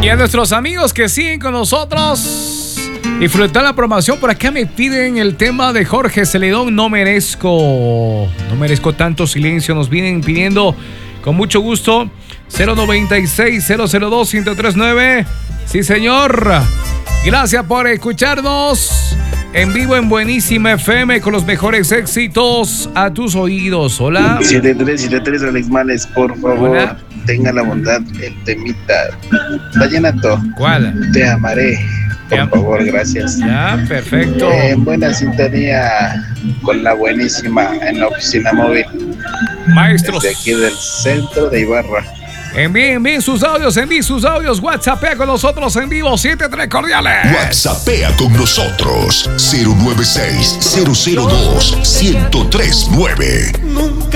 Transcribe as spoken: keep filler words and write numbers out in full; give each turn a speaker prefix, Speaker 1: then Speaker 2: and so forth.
Speaker 1: Y a nuestros amigos que siguen con nosotros, disfrutar la programación. Por acá me piden el tema de Jorge Celedón, No Merezco. No merezco tanto silencio. Nos vienen pidiendo con mucho gusto. Cero noventa y seis, cero cero dos, uno tres nueve. Sí, señor. Gracias por escucharnos en vivo en Buenísima F M con los mejores éxitos a tus oídos. Hola.
Speaker 2: siete tres siete tres Alex Males, por favor.
Speaker 1: Hola.
Speaker 2: Tenga la bondad, el temita Vallenato.
Speaker 1: ¿Cuál?
Speaker 2: Te amaré, por
Speaker 1: Ya.
Speaker 2: favor, gracias.
Speaker 1: Ya, perfecto.
Speaker 2: En buena sintonía con la buenísima en la oficina móvil.
Speaker 1: Maestros.
Speaker 2: Desde aquí del centro de Ibarra.
Speaker 1: Envíen, envíen sus audios, envíen sus audios. WhatsAppea con nosotros en vivo. siete tres cordiales.
Speaker 3: WhatsAppea con nosotros. cero nueve seis, cero cero dos, uno cero tres nueve.